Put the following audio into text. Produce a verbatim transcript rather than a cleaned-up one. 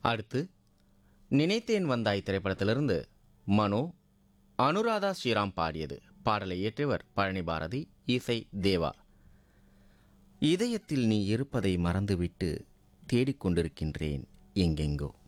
அடுத்து நினைத்தேன் வந்தாய் திரைப்படத்திலிருந்து மனோ அனுராதா ஸ்ரீராம் பாடியது. பாடலை இயற்றியவர் பழனி பாரதி, இசை தேவா. இதயத்தில் நீ இருப்பதை மறந்துவிட்டு தேடிக்கொண்டிருக்கின்றேன் எங்கெங்கோ.